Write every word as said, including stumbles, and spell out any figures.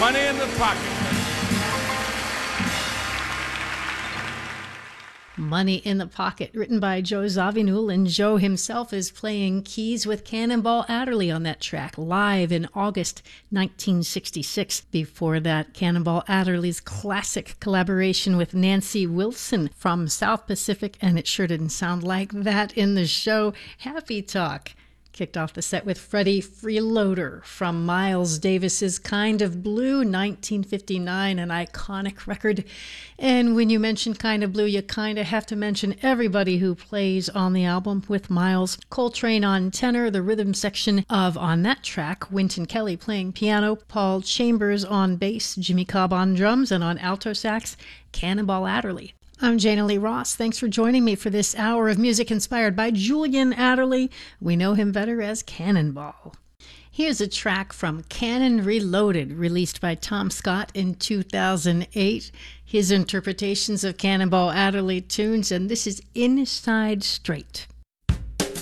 Money in the Pocket. Money in the Pocket, written by Joe Zawinul, and Joe himself is playing keys with Cannonball Adderley on that track, live in August nineteen sixty-six. Before that, Cannonball Adderley's classic collaboration with Nancy Wilson from South Pacific, and it sure didn't sound like that in the show, Happy Talk. Kicked off the set with Freddie Freeloader from Miles Davis's Kind of Blue, nineteen fifty-nine, an iconic record. And when you mention Kind of Blue, you kind of have to mention everybody who plays on the album with Miles. Coltrane on tenor, the rhythm section of on that track, Wynton Kelly playing piano, Paul Chambers on bass, Jimmy Cobb on drums, and on alto sax, Cannonball Adderley. I'm Jana Lee Ross. Thanks for joining me for this hour of music inspired by Julian Adderley. We know him better as Cannonball. Here's a track from Cannon Reloaded, released by Tom Scott in two thousand eight. His interpretations of Cannonball Adderley tunes, and this is Inside Straight.